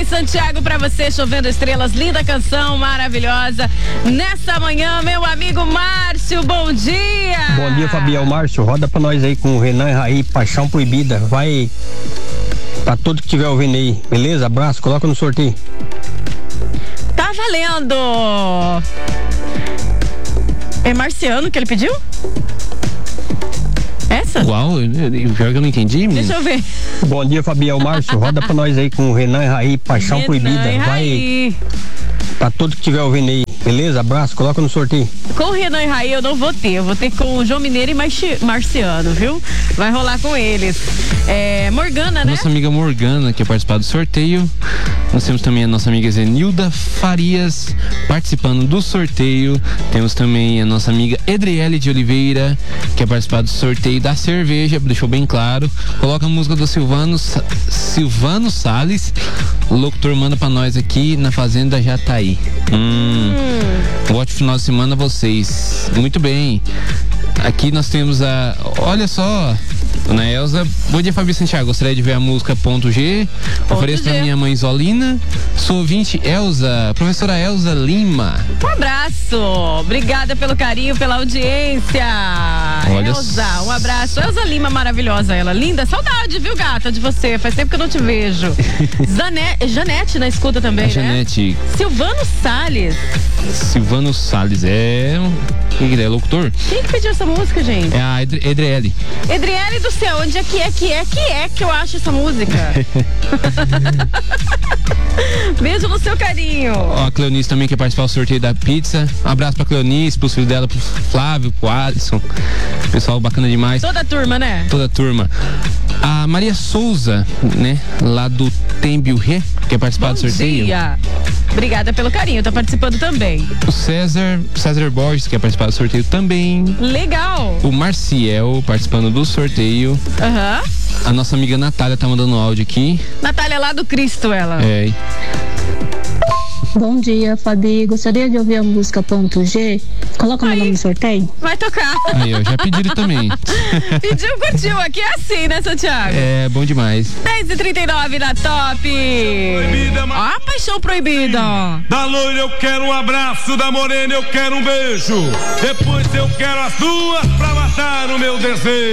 Santiago pra você, Chovendo Estrelas, linda canção, maravilhosa. Nessa manhã, meu amigo Márcio, bom dia. Bom dia, Fabiel. Márcio, roda pra nós aí com o Renan e Raí, Paixão Proibida. Vai pra todo que estiver ouvindo aí, beleza? Abraço, coloca no sorteio. Tá valendo. É Marciano que ele pediu? Essa? Uau, pior que eu não entendi, menino. Deixa eu ver. Bom dia, Fabiel. Márcio, roda pra nós aí com o Renan e Raí, Paixão Renan Proibida. e Raí. Vai pra todo que estiver ouvindo aí, beleza? Abraço, coloca no sorteio. Com o Renan e Raí eu não vou ter, eu vou ter com o João Mineiro e Marciano, viu? Vai rolar com eles. Morgana, né? Nossa amiga Morgana quer participar do sorteio. Nós temos também a nossa amiga Zenilda Farias participando do sorteio. Temos também a nossa amiga Edriele de Oliveira, que quer participar do sorteio da cerveja, deixou bem claro. Coloca a música do Silvano Salles. O locutor manda pra nós aqui na Fazenda Jataí. Um ótimo final de semana a vocês. Muito bem. Aqui nós temos olha só, Dona Elza. Bom dia, Fabi Santiago. Gostaria de ver a música Ponto G. Ofereço pra minha mãe Zolina. Sou ouvinte Elza, professora Elza Lima. Um abraço. Obrigada pelo carinho, pela audiência. Olha, Elza, um abraço. Elza Lima, maravilhosa ela. Linda. Saudade, viu, gata, de você. Faz tempo que eu não te vejo. Janete na escuta também, né? Janete. Silvano Salles. Quem que é? Locutor? Quem que pediu essa música, gente? É a Edriele. Edriele do céu, onde é que eu acho essa música? Beijo no seu carinho. A Cleonice também quer participar do sorteio da pizza. Um abraço pra Cleonice, pros filhos dela, pro Flávio, pro Alisson. Pessoal bacana demais. Toda a turma, né? Toda a turma. A Maria Souza, né? Lá do Tembiurê, quer participar do sorteio. Bom dia. Obrigada pelo carinho, tá participando também. O César Borges quer participar do sorteio também. Legal. O Marciel participando do sorteio. Aham. A nossa amiga Natália tá mandando áudio aqui. Natália lá do Cristo, ela. É. Bom dia, Fabi. Gostaria de ouvir a música Ponto G. Coloca meu nome no sorteio. Vai tocar. Aí, ó, já pediram também. Pediu, curtiu. Aqui é assim, né, Santiago? É, bom demais. 10h39 na Top. Ó a Paixão Proibida. Da loira eu quero um abraço, da morena eu quero um beijo. Depois eu quero as duas pra matar o meu desejo.